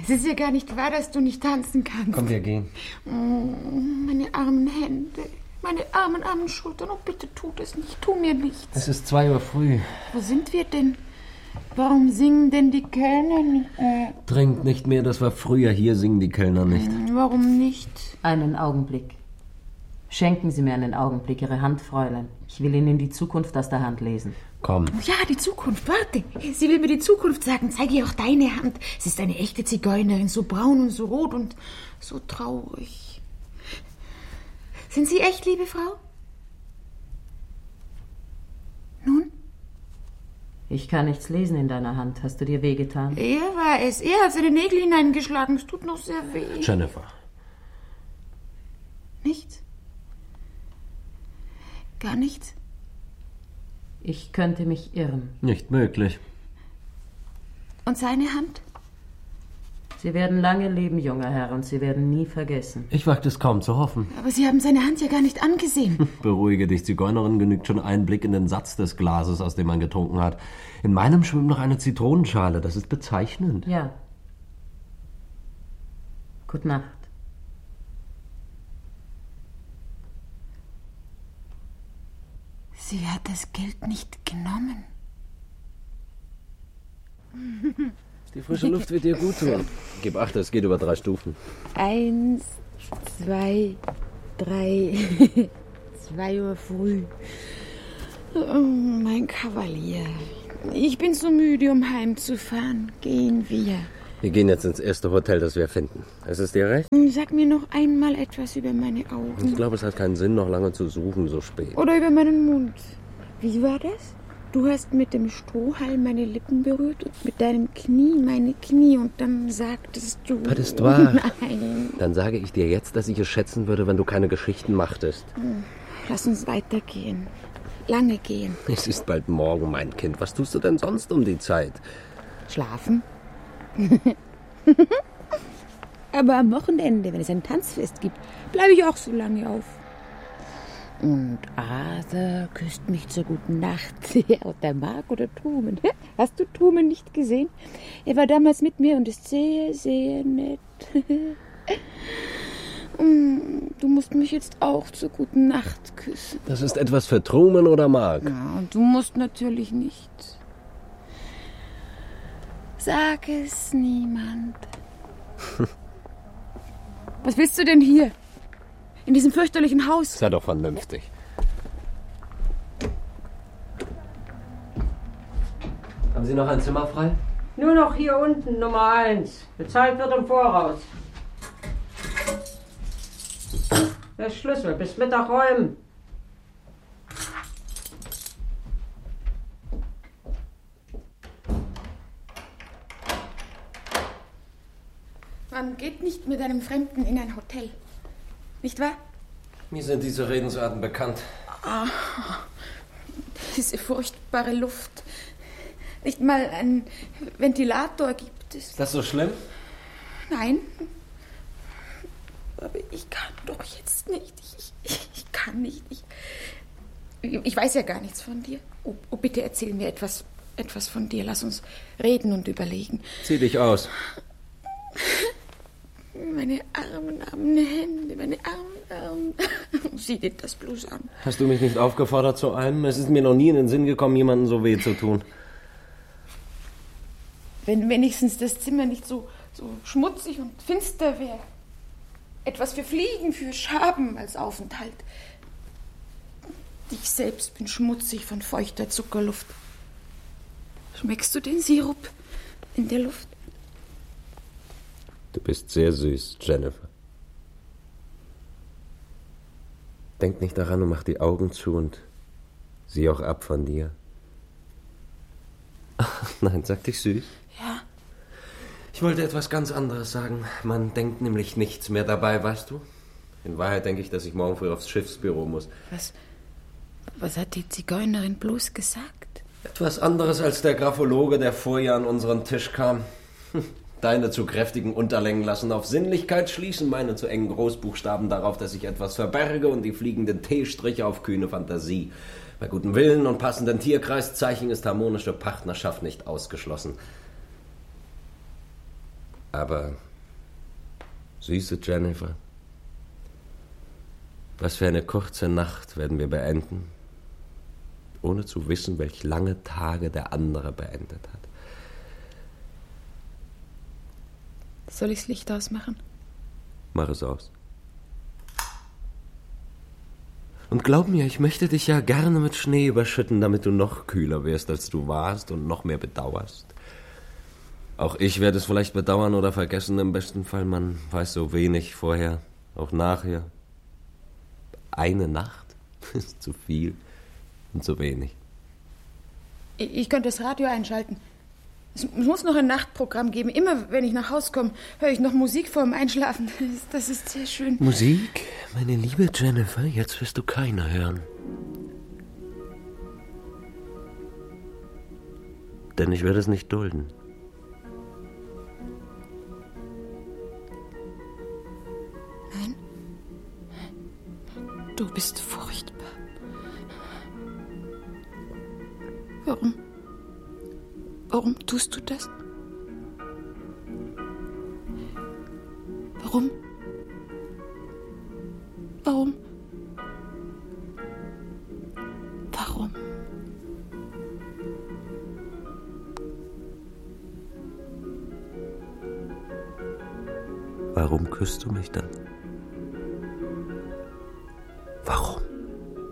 Es ist ja gar nicht wahr, dass du nicht tanzen kannst. Komm, wir gehen. Meine armen Hände, meine armen Schultern. Oh, bitte tut es nicht, tu mir nichts. Es ist 2 Uhr früh. Wo sind wir denn? Warum singen denn die Kellner nicht? Trinkt nicht mehr, das war früher. Hier singen die Kellner nicht. Warum nicht? Einen Augenblick. Schenken Sie mir einen Augenblick, Ihre Hand, Fräulein. Ich will Ihnen die Zukunft aus der Hand lesen. Komm. Ja, die Zukunft, warte. Sie will mir die Zukunft sagen. Zeige ihr auch deine Hand. Sie ist eine echte Zigeunerin, so braun und so rot und so traurig. Sind Sie echt, liebe Frau? Nun? Ich kann nichts lesen in deiner Hand. Hast du dir wehgetan? Er war es. Er hat seine Nägel hineingeschlagen. Es tut noch sehr weh. Jennifer. Nichts? Gar nichts? Ich könnte mich irren. Nicht möglich. Und seine Hand? Sie werden lange leben, junger Herr, und Sie werden nie vergessen. Ich wagte es kaum zu hoffen. Aber Sie haben seine Hand ja gar nicht angesehen. Beruhige dich, Zigeunerin, genügt schon ein Blick in den Satz des Glases, aus dem man getrunken hat. In meinem schwimmt noch eine Zitronenschale, das ist bezeichnend. Ja. Gute Nacht. Sie hat das Geld nicht genommen. Die frische Luft wird dir gut tun. Gib acht, es geht über 3 Stufen. 1, 2, 3. 2 Uhr früh. Oh, mein Kavalier. Ich bin so müde, um heimzufahren. Gehen wir. Wir gehen jetzt ins erste Hotel, das wir finden. Ist es dir recht? Sag mir noch einmal etwas über meine Augen. Ich glaube, es hat keinen Sinn, noch lange zu suchen, so spät. Oder über meinen Mund. Wie war das? Du hast mit dem Strohhalm meine Lippen berührt und mit deinem Knie meine Knie und dann sagtest du... Das ist wahr. Nein. Dann sage ich dir jetzt, dass ich es schätzen würde, wenn du keine Geschichten machtest. Lass uns weitergehen. Lange gehen. Es ist bald morgen, mein Kind. Was tust du denn sonst um die Zeit? Schlafen? Aber am Wochenende, wenn es ein Tanzfest gibt, bleibe ich auch so lange auf. Und Arthur küsst mich zur guten Nacht. Und der Mark oder Truman. Hast du Truman nicht gesehen? Er war damals mit mir und ist sehr, sehr nett. Du musst mich jetzt auch zur guten Nacht küssen. Das ist etwas für Truman oder Mark? Ja, und du musst natürlich nicht. Sag es niemand. Was willst du denn hier? In diesem fürchterlichen Haus? Sei doch vernünftig. Haben Sie noch ein Zimmer frei? Nur noch hier unten, Nummer 1. Bezahlt wird im Voraus. Der Schlüssel, bis Mittag räumen. Man geht nicht mit einem Fremden in ein Hotel. Nicht wahr? Mir sind diese Redensarten bekannt. Diese furchtbare Luft. Nicht mal einen Ventilator gibt es. Ist das so schlimm? Nein. Aber ich kann doch jetzt nicht. Ich kann nicht. Ich weiß ja gar nichts von dir. Oh, bitte erzähl mir etwas von dir. Lass uns reden und überlegen. Zieh dich aus. Meine armen Hände, meine armen. Sieh dir das bloß an. Hast du mich nicht aufgefordert zu einem? Es ist mir noch nie in den Sinn gekommen, jemandem so weh zu tun. Wenn wenigstens das Zimmer nicht so schmutzig und finster wäre. Etwas für Fliegen, für Schaben als Aufenthalt. Ich selbst bin schmutzig von feuchter Zuckerluft. Schmeckst du den Sirup in der Luft? Du bist sehr süß, Jennifer. Denk nicht daran und mach die Augen zu und sieh auch ab von dir. Ach, nein, sag dich süß. Ja. Ich wollte etwas ganz anderes sagen. Man denkt nämlich nichts mehr dabei, weißt du? In Wahrheit denke ich, dass ich morgen früh aufs Schiffsbüro muss. Was hat die Zigeunerin bloß gesagt? Etwas anderes als der Graphologe, der vorher an unseren Tisch kam. Deine zu kräftigen Unterlängen lassen auf Sinnlichkeit schließen, meine zu engen Großbuchstaben darauf, dass ich etwas verberge und die fliegenden T-Striche auf kühne Fantasie. Bei gutem Willen und passenden Tierkreiszeichen ist harmonische Partnerschaft nicht ausgeschlossen. Aber, süße Jennifer, was für eine kurze Nacht werden wir beenden, ohne zu wissen, welch lange Tage der andere beendet hat. Soll ich das Licht ausmachen? Mach es aus. Und glaub mir, ich möchte dich ja gerne mit Schnee überschütten, damit du noch kühler wirst, als du warst und noch mehr bedauerst. Auch ich werde es vielleicht bedauern oder vergessen, im besten Fall. Man weiß so wenig vorher, auch nachher. Eine Nacht ist zu viel und zu wenig. Ich könnte das Radio einschalten. Es muss noch ein Nachtprogramm geben. Immer, wenn ich nach Hause komme, höre ich noch Musik vorm Einschlafen. Das ist sehr schön. Musik? Meine liebe Jennifer, jetzt wirst du keine hören. Denn ich werde es nicht dulden. Nein? Du bist furchtbar. Warum tust du das? Warum? Warum? Warum? Warum küsst du mich dann? Warum?